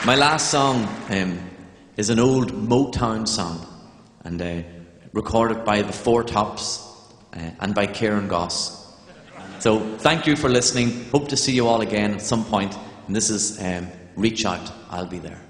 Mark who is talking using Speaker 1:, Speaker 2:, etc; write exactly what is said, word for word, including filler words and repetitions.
Speaker 1: My last song um, is an old Motown song, and uh, recorded by the Four Tops uh, and by Kieran Goss. So thank you for listening. Hope to see you all again at some point. And this is um, Reach Out, I'll Be There.